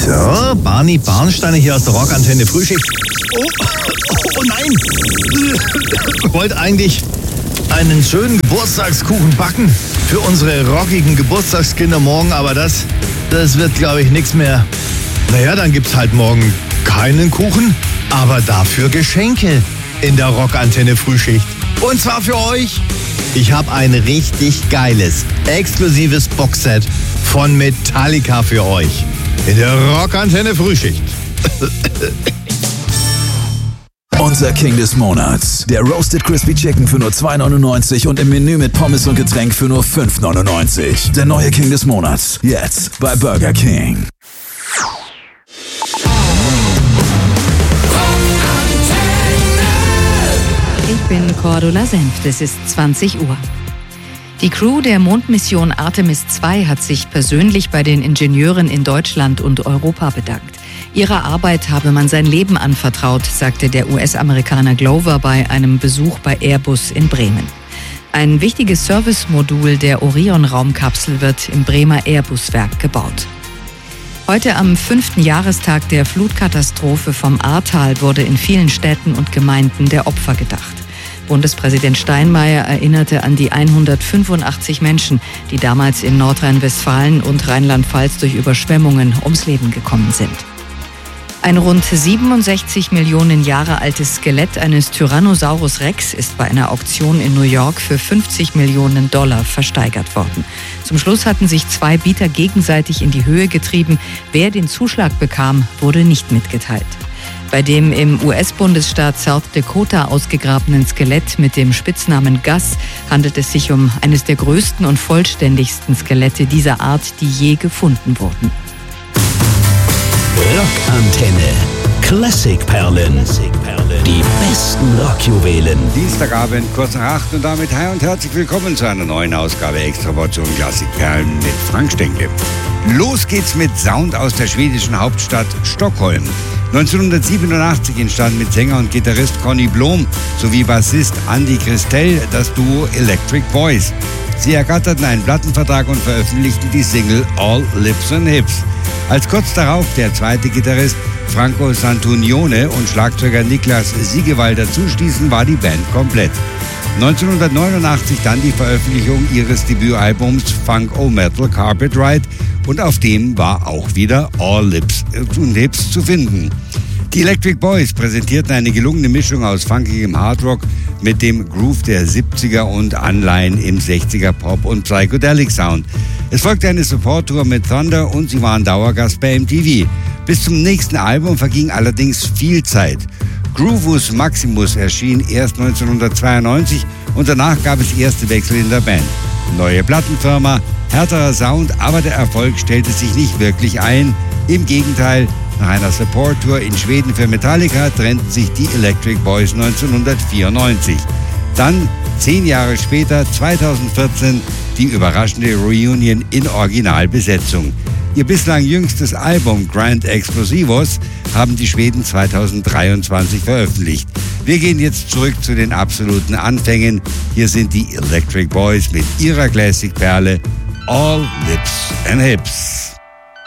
So, Barney Barnsteiner hier aus der Rockantenne Frühschicht. Oh nein! Ich wollte eigentlich einen schönen Geburtstagskuchen backen für unsere rockigen Geburtstagskinder morgen, aber das wird, glaube ich, nichts mehr. Naja, dann gibt's halt morgen keinen Kuchen, aber dafür Geschenke in der Rockantenne Frühschicht. Und zwar für euch. Ich habe ein richtig geiles, exklusives Boxset von Metallica für euch. In der Rockantenne Frühschicht. Unser King des Monats. Der Roasted Crispy Chicken für nur $2,99 und im Menü mit Pommes und Getränk für nur $5,99. Der neue King des Monats. Jetzt bei Burger King. Ich bin Cordula Senft. Es ist 20 Uhr. Die Crew der Mondmission Artemis II hat sich persönlich bei den Ingenieuren in Deutschland und Europa bedankt. Ihrer Arbeit habe man sein Leben anvertraut, sagte der US-Amerikaner Glover bei einem Besuch bei Airbus in Bremen. Ein wichtiges Servicemodul der Orion-Raumkapsel wird im Bremer Airbus-Werk gebaut. Heute am 5. Jahrestag der Flutkatastrophe vom Ahrtal wurde in vielen Städten und Gemeinden der Opfer gedacht. Bundespräsident Steinmeier erinnerte an die 185 Menschen, die damals in Nordrhein-Westfalen und Rheinland-Pfalz durch Überschwemmungen ums Leben gekommen sind. Ein rund 67 Millionen Jahre altes Skelett eines Tyrannosaurus Rex ist bei einer Auktion in New York für $50 Millionen versteigert worden. Zum Schluss hatten sich 2 Bieter gegenseitig in die Höhe getrieben. Wer den Zuschlag bekam, wurde nicht mitgeteilt. Bei dem im US-Bundesstaat South Dakota ausgegrabenen Skelett mit dem Spitznamen Gus handelt es sich um eines der größten und vollständigsten Skelette dieser Art, die je gefunden wurden. Rockantenne. Klassikperlen. Die besten Rockjuwelen. Dienstagabend, kurz nach 8 und damit hi und herzlich willkommen zu einer neuen Ausgabe Extraportion Klassikperlen mit Frank Stenke. Los geht's mit Sound aus der schwedischen Hauptstadt Stockholm. 1987 entstand mit Sänger und Gitarrist Conny Blom sowie Bassist Andy Christel das Duo Electric Boys. Sie ergatterten einen Plattenvertrag und veröffentlichten die Single All Lips and Hips. Als kurz darauf der zweite Gitarrist Franco Santunione und Schlagzeuger Niklas Siegewald dazustießen, war die Band komplett. 1989 dann die Veröffentlichung ihres Debütalbums Funk O Metal Carpet Ride und auf dem war auch wieder All Lips and Hips zu finden. Die Electric Boys präsentierten eine gelungene Mischung aus funkigem Hardrock mit dem Groove der 70er und Anleihen im 60er Pop und Psychedelic Sound. Es folgte eine Support-Tour mit Thunder und sie waren Dauergast bei MTV. Bis zum nächsten Album verging allerdings viel Zeit. Groovus Maximus erschien erst 1992 und danach gab es erste Wechsel in der Band. Neue Plattenfirma, härterer Sound, aber der Erfolg stellte sich nicht wirklich ein. Im Gegenteil, nach einer Support-Tour in Schweden für Metallica trennten sich die Electric Boys 1994. Dann, 10 Jahre später, 2014, die überraschende Reunion in Originalbesetzung. Ihr bislang jüngstes Album Grand Explosivos haben die Schweden 2023 veröffentlicht. Wir gehen jetzt zurück zu den absoluten Anfängen. Hier sind die Electric Boys mit ihrer Classic-Perle All Lips and Hips.